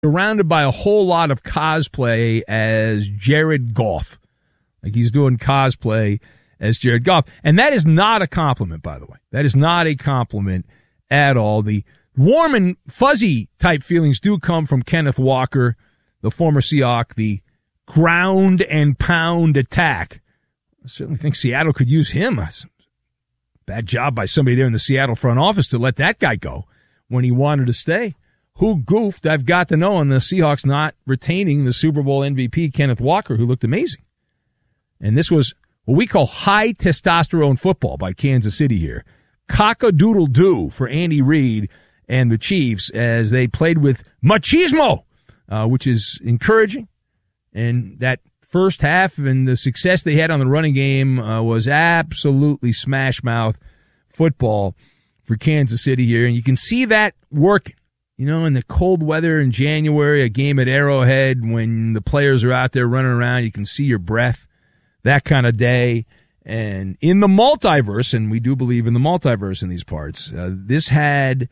surrounded by a whole lot of cosplay as Jared Goff. Like he's doing cosplay as Jared Goff. And that is not a compliment, by the way. That is not a compliment at all. The warm and fuzzy type feelings do come from Kenneth Walker, the former Seahawk, the ground and pound attack. I certainly think Seattle could use him. Bad job by somebody there in the Seattle front office to let that guy go when he wanted to stay. Who goofed, I've got to know, on the Seahawks not retaining the Super Bowl MVP, Kenneth Walker, who looked amazing. And this was what we call high testosterone football by Kansas City here. Cock-a-doodle-doo for Andy Reid and the Chiefs as they played with machismo, which is encouraging. And that first half and the success they had on the running game was absolutely smash-mouth football for Kansas City here. And you can see that working. You know, in the cold weather in January, a game at Arrowhead, when the players are out there running around, you can see your breath, that kind of day. And in the multiverse, and we do believe in the multiverse in these parts, this has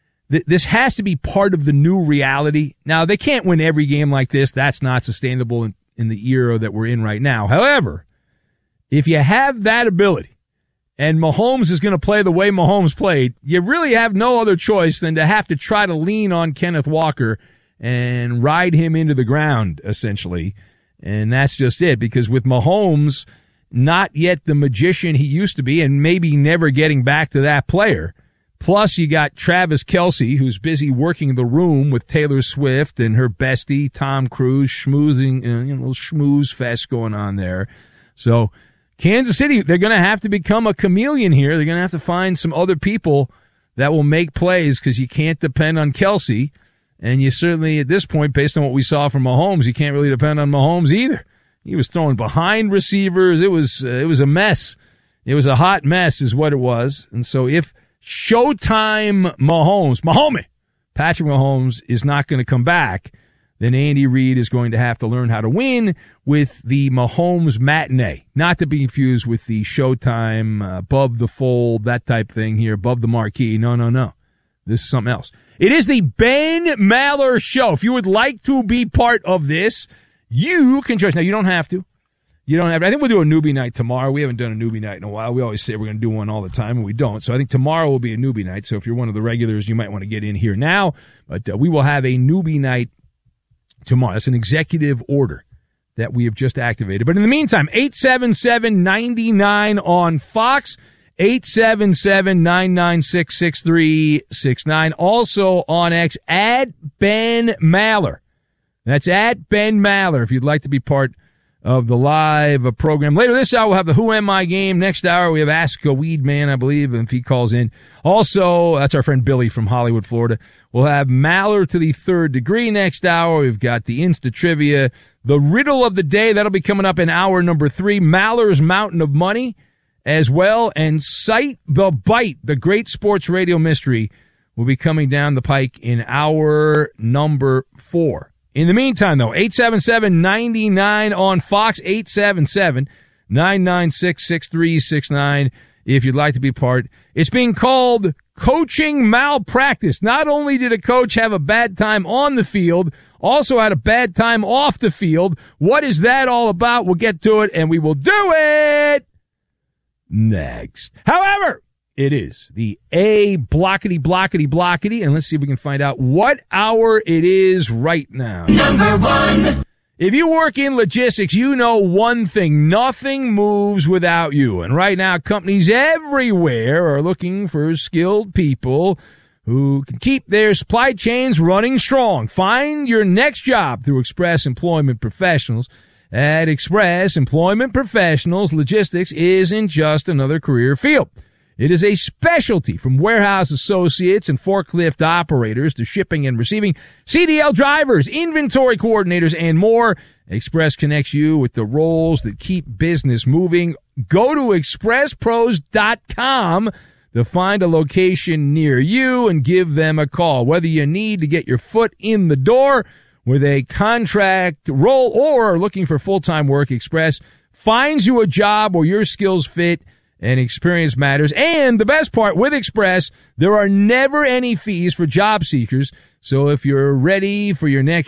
to be part of the new reality. Now, they can't win every game like this. That's not sustainable in the era that we're in right now. However, if you have that ability, and Mahomes is going to play the way Mahomes played, you really have no other choice than to have to try to lean on Kenneth Walker and ride him into the ground, essentially. And that's just it, because with Mahomes not yet the magician he used to be and maybe never getting back to that player, plus you got Travis Kelce, who's busy working the room with Taylor Swift and her bestie, Tom Cruise, schmoozing, a little schmooze fest going on there. So Kansas City, they're going to have to become a chameleon here. They're going to have to find some other people that will make plays because you can't depend on Kelce. And you certainly, at this point, based on what we saw from Mahomes, you can't really depend on Mahomes either. He was throwing behind receivers. It was a mess. It was a hot mess is what it was. And so if Showtime Patrick Mahomes is not going to come back, then Andy Reid is going to have to learn how to win with the Mahomes matinee, not to be confused with the Showtime, above the fold, that type thing here, above the marquee. No. This is something else. It is the Ben Maller Show. If you would like to be part of this, you can join us. Now, you don't have to. I think we'll do a newbie night tomorrow. We haven't done a newbie night in a while. We always say we're going to do one all the time, and we don't. So I think tomorrow will be a newbie night. So if you're one of the regulars, you might want to get in here now. But we will have a newbie night tomorrow. That's an executive order that we have just activated. But in the meantime, 877-99 on Fox, 877-996-6369. Also on X, at Ben Maller. That's at Ben Maller if you'd like to be part of the live program. Later this hour, we'll have the Who Am I game. Next hour, we have Ask a Weed Man, I believe, if he calls in. Also, that's our friend Billy from Hollywood, Florida. We'll have Maller to the Third Degree next hour. We've got the Insta Trivia. The Riddle of the Day, that'll be coming up in hour number 3. Maller's Mountain of Money as well. And Cite the Bite, the great sports radio mystery, will be coming down the pike in hour number 4. In the meantime, though, 877-99 on Fox, 877-996-6369 if you'd like to be part. It's being called coaching malpractice. Not only did a coach have a bad time on the field, also had a bad time off the field. What is that all about? We'll get to it, and we will do it next. However, it is the blockety, and let's see if we can find out what hour it is right now. Number 1. If you work in logistics, you know one thing. Nothing moves without you. And right now, companies everywhere are looking for skilled people who can keep their supply chains running strong. Find your next job through Express Employment Professionals. At Express Employment Professionals, logistics isn't just another career field. It is a specialty, from warehouse associates and forklift operators to shipping and receiving, CDL drivers, inventory coordinators, and more. Express connects you with the roles that keep business moving. Go to expresspros.com to find a location near you and give them a call. Whether you need to get your foot in the door with a contract role or are looking for full-time work, Express finds you a job where your skills fit and experience matters. And the best part, with Express, there are never any fees for job seekers, So if you're ready for your next